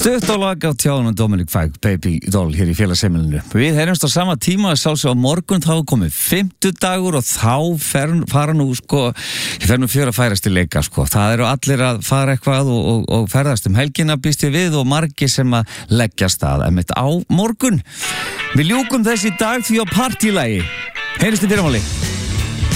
Stutt og lag á tjáðunum Dominic Fike, Baby Doll hér í félagsheimilinu. Við heyrjumst á sama tíma að sjálfsög á morgun þá komið 50 dagur og þá fer nú fjör að færast í leika sko. Það eru allir að fara eitthvað og ferðast helgina býst ég við og margir sem að leggja stað einmitt á morgun. Við ljúkum þessi dag því á partílagi. Heyrjumst í fyrramáli.